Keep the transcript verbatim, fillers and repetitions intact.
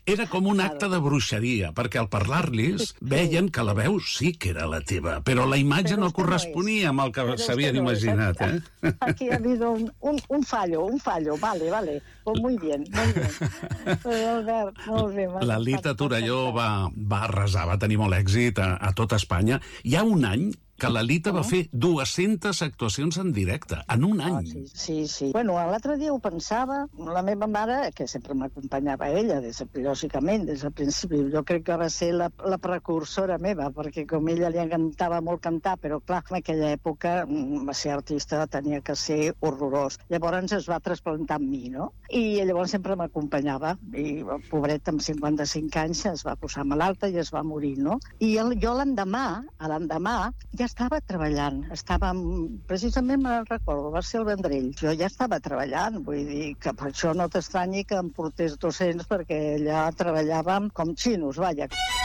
Era com un acte de bruixeria, perquè al parlar-los veien que la veu sí que era la teva, però la imatge no corresponia amb el que s'havien imaginat, eh? Aquí ha habido un, un, un fallo, un fallo, vale, vale. Pues muy bien, muy bien. Pues, Albert, molt bé. La Lita Torelló va, va arrasar, va tenir molt èxit a, a tot Espanya. Hi ha un any que la Lita va fer dues-centes actuacions en directe, en un any. Oh, sí, sí, sí. Bueno, l'altre dia ho pensava, la meva mare, que sempre m'acompanyava ella, des de, lògicament, des del principi, jo crec que va ser la, la precursora meva, perquè com ella li encantava molt cantar, però clar, en aquella època va ser artista, tenia que ser horrorós. Llavors es va trasplantar amb mi, no? I llavors sempre m'acompanyava, i pobret, amb cinquanta-cinc anys, es va posar malalta i es va morir, no? I el, jo l'endemà, a l'endemà, ja estava treballant, estava, precisament me'n recordo, va ser el Vendrell, jo ja estava treballant, vull dir que per això no t'estranyi que em portés dos-cents, perquè allà treballàvem com xinos, vaja.